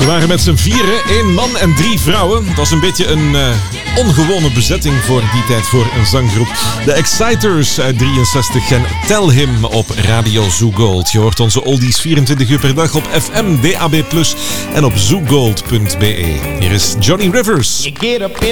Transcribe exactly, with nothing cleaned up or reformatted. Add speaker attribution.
Speaker 1: waren met z'n vieren, één man en drie vrouwen. Dat was een beetje een uh, ongewone bezetting voor die tijd voor een zanggroep. De Exciters uit drieënzestig en Tell Him op Radio Zoo Gold. Je hoort onze oldies vierentwintig uur per dag op F M, D A B plus, en op zoo gold punt b e. Hier is Johnny Rivers.